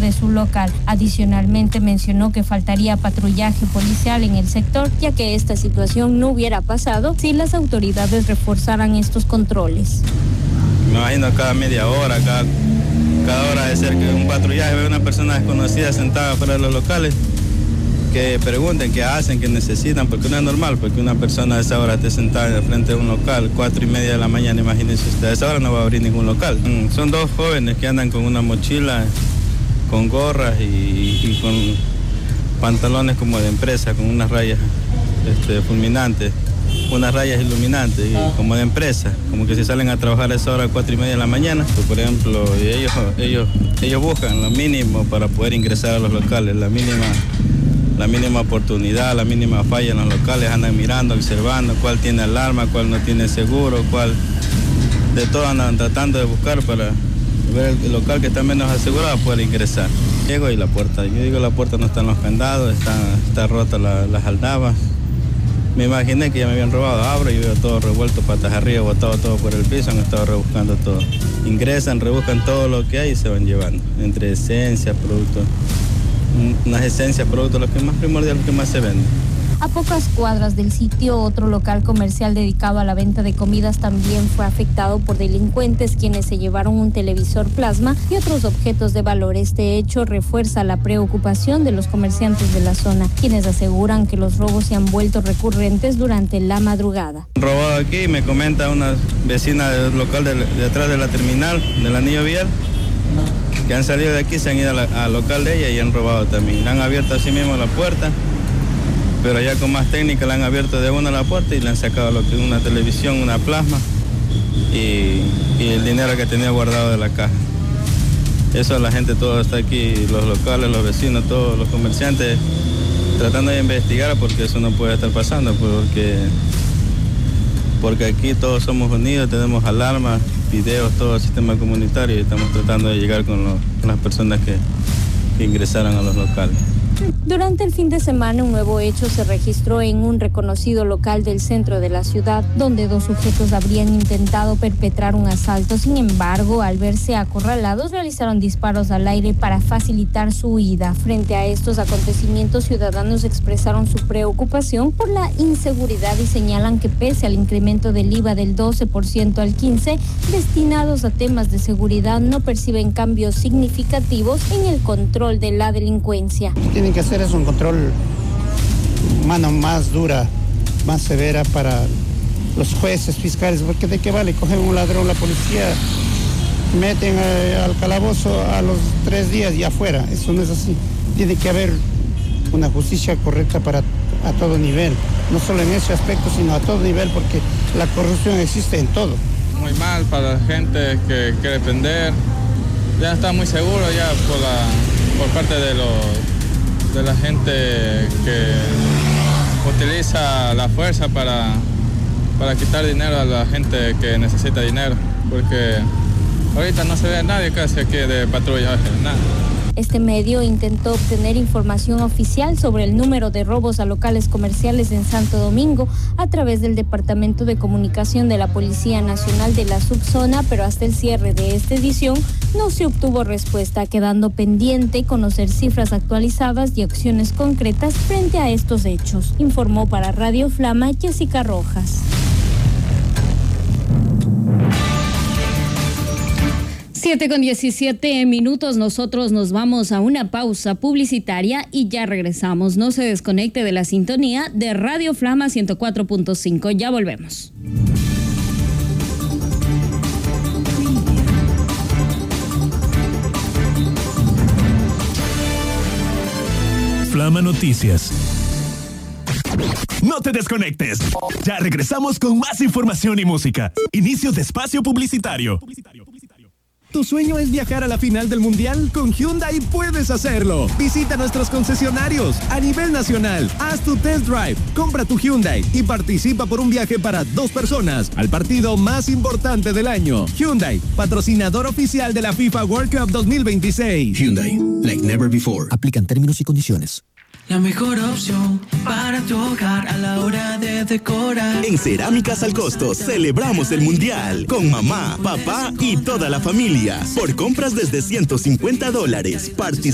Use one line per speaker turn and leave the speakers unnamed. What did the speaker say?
de su local. Adicionalmente mencionó que faltaría patrullaje policial en el sector, ya que esta situación no hubiera pasado si las autoridades reforzaran estos controles.
Me imagino cada media hora, cada hora de ser que un patrullaje ve una persona desconocida sentada fuera de los locales, que pregunten qué hacen, qué necesitan, porque no es normal, porque una persona a esa hora esté sentada frente de un local, 4:30 de la mañana, imagínense usted, a esa hora no va a abrir ningún local. Son dos jóvenes que andan con una mochila, con gorras y con pantalones como de empresa, con unas rayas fulminantes, unas rayas iluminantes, como de empresa, como que si salen a trabajar a esa hora, 4:30 de la mañana, pues, por ejemplo, ellos buscan lo mínimo para poder ingresar a los locales, la mínima oportunidad, la mínima falla en los locales, andan mirando, observando cuál tiene alarma, cuál no tiene seguro, de todo andan tratando de buscar para ver el local que está menos asegurado poder ingresar. Llego y la puerta no están los candados, está rota las aldabas. Me imaginé que ya me habían robado, abro y veo todo revuelto, patas arriba, botado todo por el piso, han estado rebuscando todo. Ingresan, rebuscan todo lo que hay y se van llevando, entre esencias, productos. Unas esencias, productos, los que más primordiales, los que más se venden.
A pocas cuadras del sitio, otro local comercial dedicado a la venta de comidas también fue afectado por delincuentes, quienes se llevaron un televisor plasma y otros objetos de valor. Este hecho refuerza la preocupación de los comerciantes de la zona, quienes aseguran que los robos se han vuelto recurrentes durante la madrugada.
Robado aquí, me comenta una vecina del local de atrás de la terminal, del anillo vial, que han salido de aquí, se han ido al local de ella y han robado también. Le han abierto así mismo la puerta, pero ya con más técnica le han abierto de una la puerta y le han sacado lo que es una televisión, una plasma y el dinero que tenía guardado de la caja. Eso la gente, todo está aquí, los locales, los vecinos, todos los comerciantes, tratando de investigar porque eso no puede estar pasando, porque aquí todos somos unidos, tenemos alarmas, videos, todo el sistema comunitario y estamos tratando de llegar con las personas que ingresaron a los locales.
Durante el fin de semana, un nuevo hecho se registró en un reconocido local del centro de la ciudad, donde dos sujetos habrían intentado perpetrar un asalto. Sin embargo, al verse acorralados, realizaron disparos al aire para facilitar su huida. Frente a estos acontecimientos, ciudadanos expresaron su preocupación por la inseguridad y señalan que pese al incremento del IVA del 12% al 15%, destinados a temas de seguridad, no perciben cambios significativos en el control de la delincuencia.
Tienen que hacer un control mano más dura, más severa para los jueces, fiscales, porque de qué vale coger un ladrón, la policía meten al calabozo a los 3 días y afuera. Eso no es así. Tiene que haber una justicia correcta a todo nivel, no solo en ese aspecto, sino a todo nivel, porque la corrupción existe en todo.
Muy mal para la gente que quiere vender, ya está muy seguro ya por parte de la gente que utiliza la fuerza para quitar dinero a la gente que necesita dinero, porque ahorita no se ve a nadie casi aquí de patrullaje, nada.
Este medio intentó obtener información oficial sobre el número de robos a locales comerciales en Santo Domingo a través del Departamento de Comunicación de la Policía Nacional de la Subzona, pero hasta el cierre de esta edición no se obtuvo respuesta, quedando pendiente conocer cifras actualizadas y acciones concretas frente a estos hechos. Informó para Radio Flama Jessica Rojas.
7:17, nosotros nos vamos a una pausa publicitaria y ya regresamos. No se desconecte de la sintonía de Radio Flama 104.5. Ya volvemos.
Flama Noticias. No te desconectes. Ya regresamos con más información y música. Inicio de espacio publicitario. ¿Tu sueño es viajar a la final del Mundial? Con Hyundai puedes hacerlo. Visita nuestros concesionarios a nivel nacional. Haz tu test drive, compra tu Hyundai y participa por un viaje para 2 personas al partido más importante del año. Hyundai, patrocinador oficial de la FIFA World Cup 2026.
Hyundai, like never before. Aplican términos y condiciones.
La mejor opción para tu hogar a la hora de decorar.
En Cerámicas al Costo celebramos el Mundial con mamá, papá y toda la familia. Por compras desde $150,